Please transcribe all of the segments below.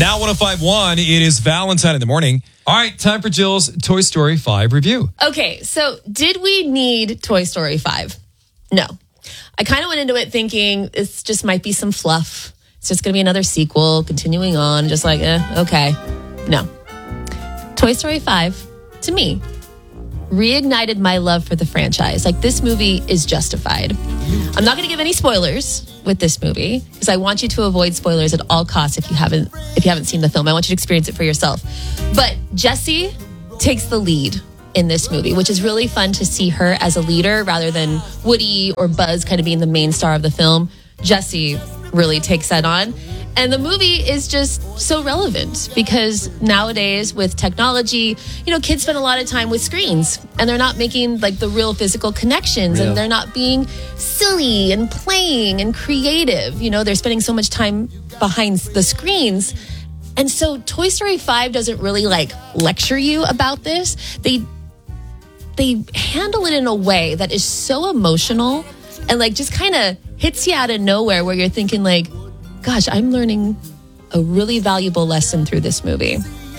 Now 105.1, it is Valentine in the morning. All right, time for Jill's Toy Story 5 review. Okay, so did we need Toy Story 5? No. I kind of went into it thinking this just might be some fluff. It's just going to be another sequel, continuing on, just like, okay. No. Toy Story 5, to me, reignited my love for the franchise. Like, this movie is justified. I'm not going to give any spoilers with this movie because I want you to avoid spoilers at all costs if you haven't seen the film. I want you to experience it for yourself. But Jessie takes the lead in this movie, which is really fun to see her as a leader rather than Woody or Buzz kind of being the main star of the film. Jessie really takes that on. And the movie is just so relevant because nowadays with technology, kids spend a lot of time with screens and they're not making like the real physical connections and they're not being silly and playing and creative. They're spending so much time behind the screens. And so Toy Story 5 doesn't really like lecture you about this. They handle it in a way that is so emotional and like just kind of hits you out of nowhere where you're thinking like, gosh, I'm learning a really valuable lesson through this movie.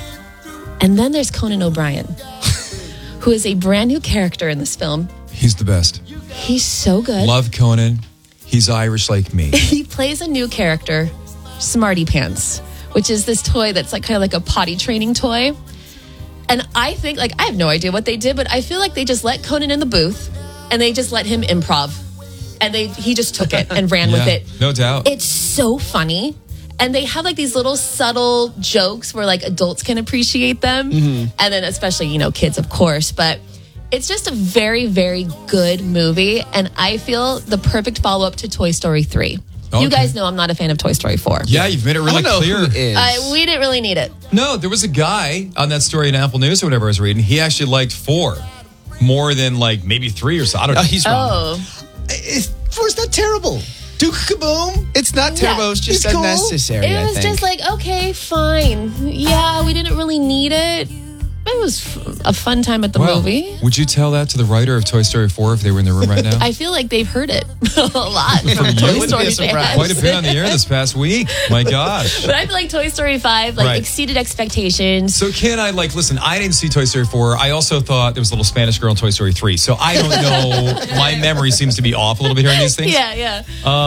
And then there's Conan O'Brien, who is a brand new character in this film. He's the best. He's so good. Love Conan. He's Irish like me. He plays a new character, Smarty Pants, which is this toy that's like kind of like a potty training toy. And I think, like, I have no idea what they did, but I feel like they just let Conan in the booth and they just let him improv. And he just took it and ran with it. No doubt. It's so funny. And they have like these little subtle jokes where like adults can appreciate them. Mm-hmm. And then especially, kids, of course. But it's just a very, very good movie. And I feel the perfect follow-up to Toy Story 3. Okay. You guys know I'm not a fan of Toy Story 4. Yeah, you've made it really clear. We didn't really need it. No, there was a guy on that story in Apple News or whatever I was reading. He actually liked 4 more than like maybe 3 or so. I don't know. He's wrong. Four's not terrible. Duke Kaboom. It's not terrible. It's just unnecessary. It was just like, okay, fine. Yeah, we didn't really need it. It was a fun time at the movie. Would you tell that to the writer of Toy Story 4 if they were in the room right now? I feel like they've heard it a lot from Toy Story fans. Quite a bit on the air this past week. My gosh. But I feel like Toy Story 5 exceeded expectations. So can I listen, I didn't see Toy Story 4. I also thought there was a little Spanish girl in Toy Story 3. So I don't know. My memory seems to be off a little bit here on these things. Yeah.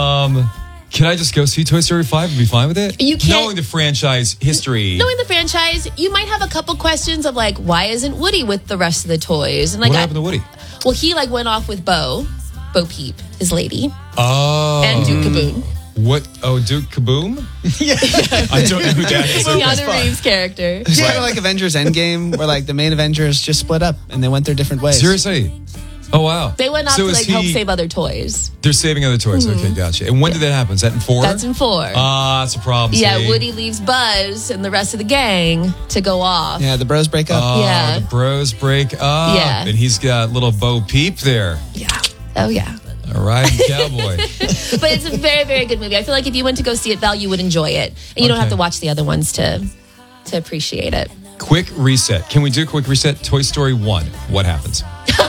Can I just go see Toy Story 5 and be fine with it? You can't. Knowing the franchise history. Knowing the franchise, you might have a couple questions of like, why isn't Woody with the rest of the toys? And like, what happened to Woody? Well, he went off with Bo Peep, his lady. Oh. And Duke Kaboom. What? Oh, Duke Kaboom? Yeah. I don't know who that is. Keanu Reeves' character. It's kind of like Avengers Endgame, where like the main Avengers just split up and they went their different ways. Seriously? Oh, wow. They went off to help save other toys. They're saving other toys. Mm-hmm. Okay, gotcha. And when did that happen? Is that in 4? That's in 4. That's a problem. Yeah, see? Woody leaves Buzz and the rest of the gang to go off. Yeah, the bros break up. Yeah. The bros break up. Yeah. And he's got little Bo Peep there. Yeah. Oh, yeah. All right, cowboy. But it's a very, very good movie. I feel like if you went to go see it, Val, you would enjoy it. And you don't have to watch the other ones to appreciate it. Quick reset. Can we do a quick reset? Toy Story 1. What happens?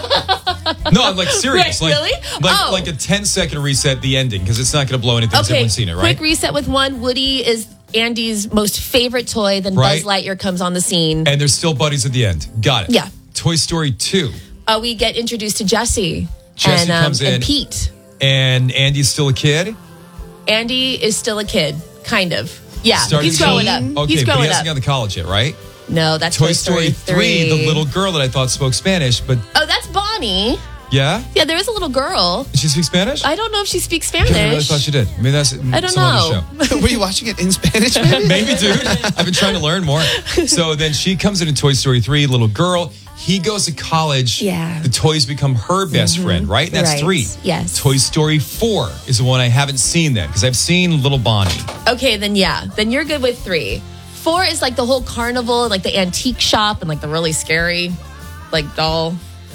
No, I'm serious. Wait, really? Like a 10-second reset, the ending, because it's not going to blow anything. Okay, everyone's seen it, right? Quick reset with 1. Woody is Andy's most favorite toy. Then Buzz Lightyear comes on the scene. And they're still buddies at the end. Got it. Yeah. Toy Story 2. We get introduced to Jessie. Jessie comes in. And Pete. And Andy's still a kid? Andy is still a kid, kind of. Yeah, he's growing up. Okay, he's growing but he hasn't gone to college yet, right? No, that's Toy Story 3, the little girl that I thought spoke Spanish, but... Oh, that's Bonnie. Yeah? Yeah, there is a little girl. Does she speak Spanish? I don't know if she speaks Spanish. I really thought she did. I mean, that's I don't know. Show. Were you watching it in Spanish? Maybe, dude. I've been trying to learn more. So then she comes in Toy Story 3, little girl. He goes to college. Yeah. The toys become her best friend, right? And that's 3. Yes. Toy Story 4 is the one I haven't seen then, because I've seen Little Bonnie. Okay, then Then you're good with 3. 4 is like the whole carnival, like the antique shop and like the really scary doll.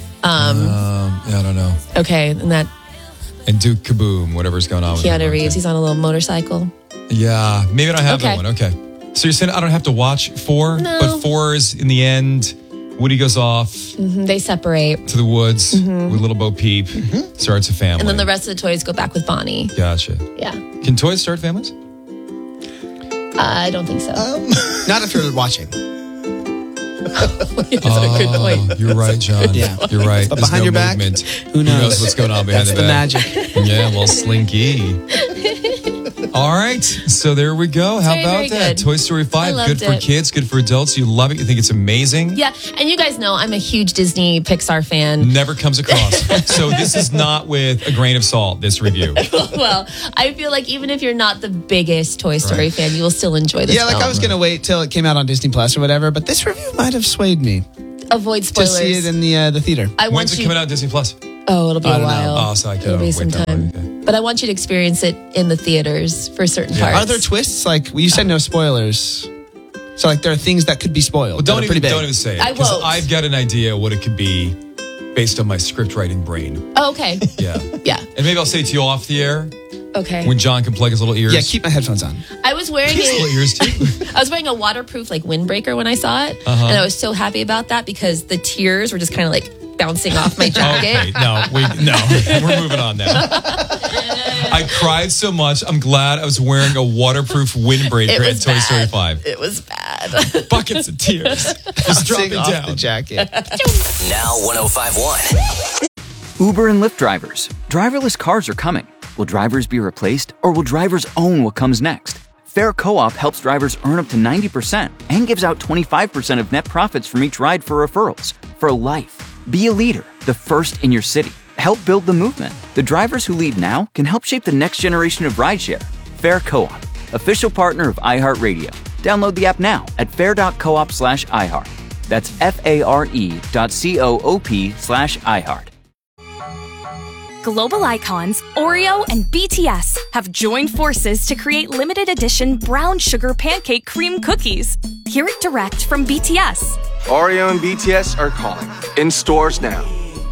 I don't know. Okay, and Duke Kaboom, whatever's going on with Keanu Reeves, he's on a little motorcycle. Yeah, maybe I don't have that one. Okay. So you're saying I don't have to watch 4? No. But 4 is in the end, Woody goes off. Mm-hmm, they separate. To the woods with little Bo Peep. Mm-hmm. Starts a family. And then the rest of the toys go back with Bonnie. Gotcha. Yeah. Can toys start families? I don't think so. Not if you're watching. That's a good point. You're right, John. Yeah. You're right. But There's behind no your back, movement. who knows? What's going on behind That's the the back? magic. Yeah, well, slinky. All right, so there we go. How Very, about very that? good. Toy Story 5, I loved good for it. kids, good for adults. You love it. You think it's amazing. Yeah, and you guys know I'm a huge Disney Pixar fan. Never comes across. So this is not with a grain of salt, this review. Well, I feel like even if you're not the biggest Toy Story fan, you will still enjoy this Yeah, like film. I was going to wait till it came out on Disney Plus or whatever, but this review might have swayed me Avoid to spoilers. see it in the theater. I want When's it you. coming out on Disney Plus? Oh, it'll be I a don't know. while. Oh, so I It'll can't be wait some that time. long. Okay. But I want you to experience it in the theaters for certain parts. Are there twists? Like, you said no spoilers. So, like, there are things that could be spoiled. Well, that are pretty big. don't even say it. I Because won't. I've got an idea what it could be based on my script writing brain. Oh, okay. Yeah. Yeah. And maybe I'll say it to you off the air Okay. when John can plug his little ears. Yeah, keep my headphones on. I was wearing his little ears too. I was wearing a waterproof like windbreaker when I saw it, Uh-huh. and I was so happy about that because the tears were just kind of like bouncing off my jacket. Okay, no, we're moving on now. I cried so much. I'm glad I was wearing a waterproof windbreaker It at was Toy bad. Story 5. It was bad. Buckets of tears just dropping Sing off down. the jacket. Now 105.1. Uber and Lyft drivers. Driverless cars are coming. Will drivers be replaced, or will drivers own what comes next? Fair Co-op helps drivers earn up to 90% and gives out 25% of net profits from each ride for referrals. For life. Be a leader, the first in your city. Help build the movement. The drivers who lead now can help shape the next generation of rideshare. Fair Co-op, official partner of iHeartRadio. Download the app now at fair.coop/iHeart. That's FARE.coop/iHeart. Global icons Oreo and BTS have joined forces to create limited edition brown sugar pancake cream cookies. Hear it direct from BTS. Oreo and BTS are calling. In stores now.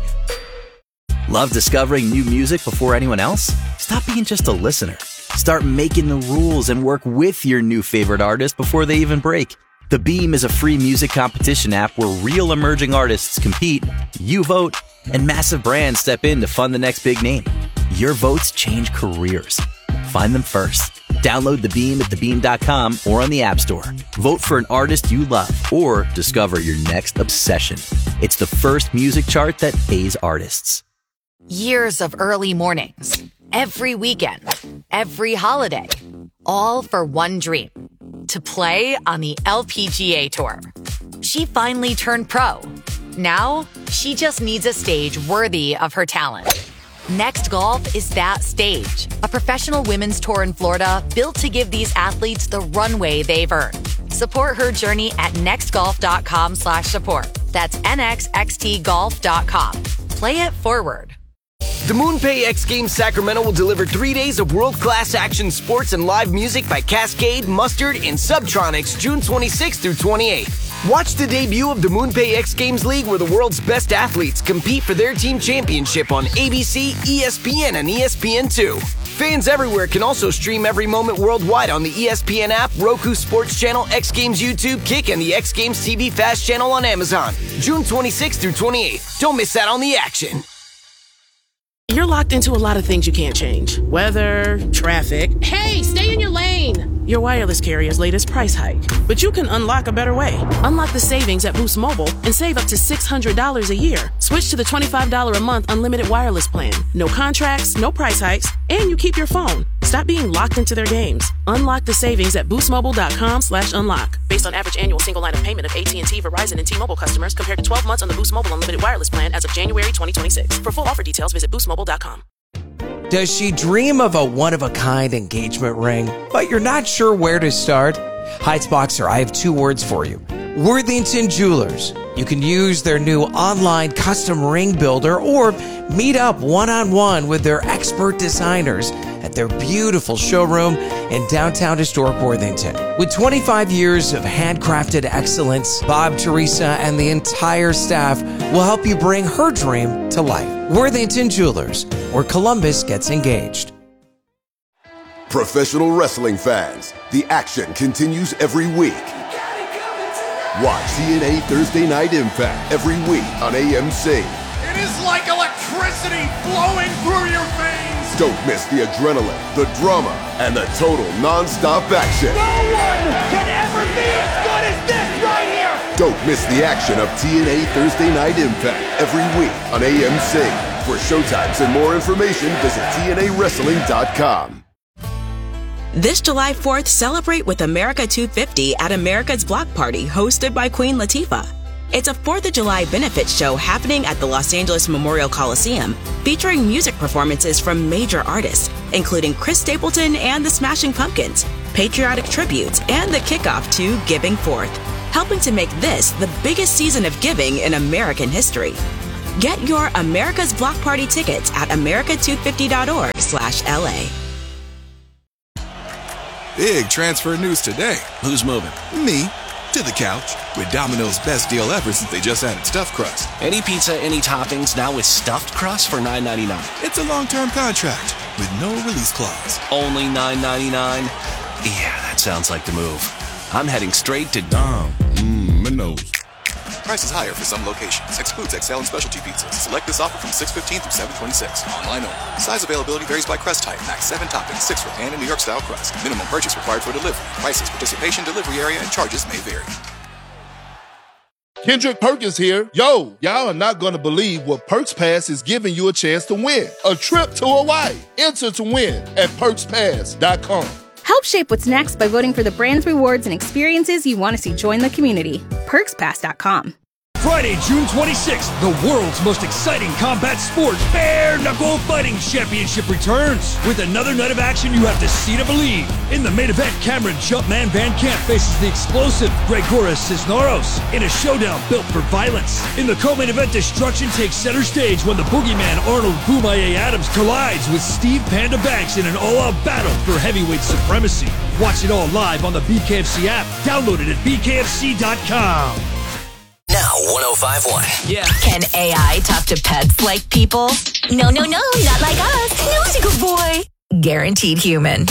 Love discovering new music before anyone else? Stop being just a listener. Start making the rules and work with your new favorite artist before they even break. The Beam is a free music competition app where real emerging artists compete, you vote, and massive brands step in to fund the next big name. Your votes change careers. Find them first. Download The Beam at thebeam.com or on the App Store. Vote for an artist you love or discover your next obsession. It's the first music chart that pays artists. Years of early mornings, every weekend, every holiday, all for one dream, to play on the LPGA Tour. She finally turned pro. Now, she just needs a stage worthy of her talent. Next Golf is that stage, a professional women's tour in Florida built to give these athletes the runway they've earned. Support her journey at nextgolf.com/support. That's nxxtgolf.com. Play it forward. The MoonPay X Games Sacramento will deliver 3 days of world-class action sports and live music by Cascade, Mustard, and Subtronics June 26th through 28th. Watch the debut of the MoonPay X Games League where the world's best athletes compete for their team championship on ABC, ESPN, and ESPN2. Fans everywhere can also stream every moment worldwide on the ESPN app, Roku Sports Channel, X Games YouTube, Kick, and the X Games TV Fast Channel on Amazon. June 26th through 28th. Don't miss out on the action. You're locked into a lot of things you can't change. Weather, traffic. Hey, stay in your lane! Your wireless carrier's latest price hike. But you can unlock a better way. Unlock the savings at Boost Mobile and save up to $600 a year. Switch to the $25 a month unlimited wireless plan. No contracts, no price hikes, and you keep your phone. Stop being locked into their games. Unlock the savings at boostmobile.com/unlock. Based on average annual single line of payment of AT&T, Verizon, and T-Mobile customers compared to 12 months on the Boost Mobile unlimited wireless plan as of January 2026. For full offer details, visit boostmobile.com. Does she dream of a one-of-a-kind engagement ring, but you're not sure where to start? Heights Boxer, I have 2 words for you. Worthington Jewelers. You can use their new online custom ring builder or meet up one-on-one with their expert designers at their beautiful showroom in downtown historic Worthington. With 25 years of handcrafted excellence, Bob, Teresa, and the entire staff will help you bring her dream to life. Worthington Jewelers, where Columbus gets engaged. Professional wrestling fans, the action continues every week. Watch TNA Thursday Night Impact every week on AMC. It is like electricity flowing through your veins. Don't miss the adrenaline, the drama, and the total non-stop action. No one miss the action of TNA Thursday Night Impact every week on AMC. For showtimes and more information, visit TNAWrestling.com. This July 4th, celebrate with America 250 at America's Block Party, hosted by Queen Latifah. It's a 4th of July benefit show happening at the Los Angeles Memorial Coliseum, featuring music performances from major artists, including Chris Stapleton and the Smashing Pumpkins, patriotic tributes, and the kickoff to Giving Forth, helping to make this the biggest season of giving in American history. Get your America's Block Party tickets at america250.org/LA. Big transfer news today. Who's moving? Me. To the couch. With Domino's best deal ever since they just added stuffed crust. Any pizza, any toppings, now with stuffed crust for $9.99. It's a long-term contract with no release clause. Only $9.99? Yeah, that sounds like the move. I'm heading straight to Domino's. Price is higher for some locations. Excludes XL and specialty pizzas. Select this offer from 6/15 through 7/26. Online only. Size availability varies by crust type. Max 7 toppings, 6 for pan and New York style crust. Minimum purchase required for delivery. Prices, participation, delivery area, and charges may vary. Kendrick Perkins here. Yo, y'all are not going to believe what Perks Pass is giving you a chance to win. A trip to Hawaii. Enter to win at perkspass.com. Help shape what's next by voting for the brands, rewards, and experiences you want to see join the community. PerksPass.com. Friday, June 26th, the world's most exciting combat sport, Bare Knuckle Fighting Championship returns. With another night of action you have to see to believe. In the main event, Cameron Jumpman Van Camp faces the explosive Gregoras Cisneros in a showdown built for violence. In the co-main event, destruction takes center stage when the boogeyman Arnold Boomaye Adams collides with Steve Panda Banks in an all-out battle for heavyweight supremacy. Watch it all live on the BKFC app. Download it at bkfc.com. Now 105.1. Yeah. Can AI talk to pets like people? No, not like us. No, Boy. Guaranteed human.